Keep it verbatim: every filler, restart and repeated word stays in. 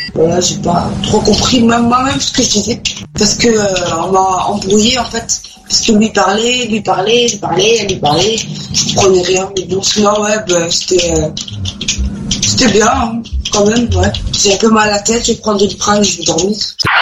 Voilà, j'ai pas trop compris même moi-même ce que je disais. Parce que euh, on m'a embrouillé en fait. Parce que lui parlait, lui parlait, lui parlait, lui parlait. Je comprenais rien. Mais bon, sinon, ouais, bah, c'était, euh, c'était bien, hein, quand même, ouais. J'ai un peu mal à la tête, je vais prendre du prime, je vais dormir.